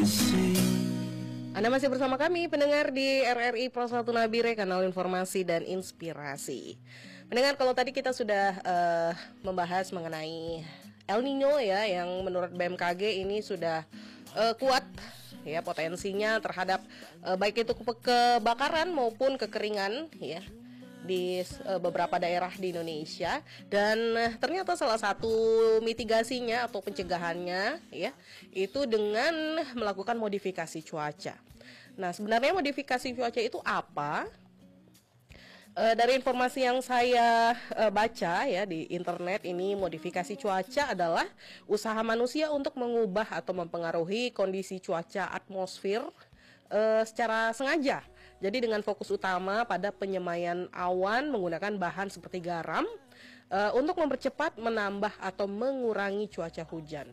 Anda masih bersama kami, pendengar di RRI Pro 1 Nabire, kanal informasi dan inspirasi. Pendengar, kalau tadi kita sudah membahas mengenai El Nino ya, yang menurut BMKG ini sudah kuat ya potensinya terhadap baik itu kebakaran maupun kekeringan ya di beberapa daerah di Indonesia, dan ternyata salah satu mitigasinya atau pencegahannya ya itu dengan melakukan modifikasi cuaca. Nah, sebenarnya modifikasi cuaca itu apa? Dari informasi yang saya baca ya di internet ini, modifikasi cuaca adalah usaha manusia untuk mengubah atau mempengaruhi kondisi cuaca atmosfer secara sengaja. Jadi dengan fokus utama pada penyemaian awan menggunakan bahan seperti garam untuk mempercepat, menambah atau mengurangi cuaca hujan.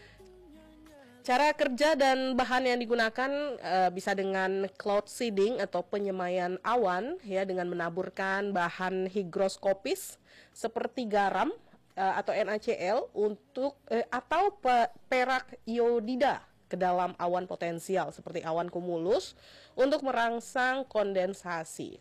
Cara kerja dan bahan yang digunakan bisa dengan cloud seeding atau penyemaian awan ya, dengan menaburkan bahan higroskopis seperti garam atau NaCl untuk atau perak iodida ke dalam awan potensial seperti awan kumulus untuk merangsang kondensasi.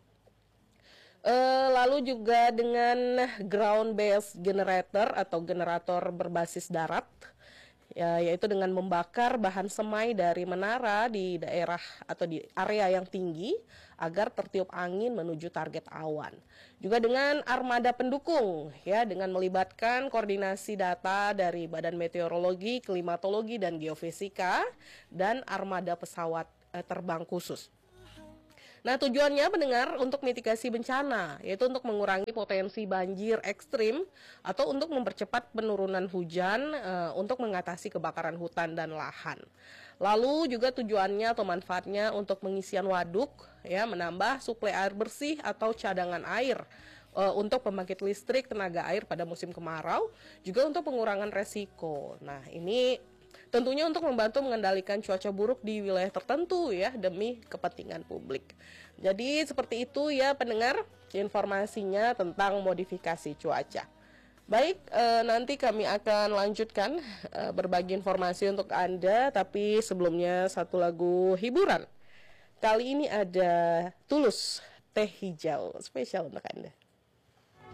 Lalu juga dengan ground based generator atau generator berbasis darat ya, yaitu dengan membakar bahan semai dari menara di daerah atau di area yang tinggi agar tertiup angin menuju target awan. Juga dengan armada pendukung ya, dengan melibatkan koordinasi data dari Badan Meteorologi, Klimatologi dan Geofisika dan armada pesawat terbang khusus. Nah, tujuannya pendengar untuk mitigasi bencana, yaitu untuk mengurangi potensi banjir ekstrim atau untuk mempercepat penurunan hujan untuk mengatasi kebakaran hutan dan lahan. Lalu juga tujuannya atau manfaatnya untuk pengisian waduk, ya, menambah suplai air bersih atau cadangan air untuk pembangkit listrik tenaga air pada musim kemarau, juga untuk pengurangan resiko. Nah, ini tentunya untuk membantu mengendalikan cuaca buruk di wilayah tertentu ya, demi kepentingan publik. Jadi seperti itu ya pendengar, informasinya tentang modifikasi cuaca. Baik, nanti kami akan lanjutkan berbagi informasi untuk Anda, tapi sebelumnya satu lagu hiburan. Kali ini ada Tulus, Teh Hijau, spesial untuk Anda.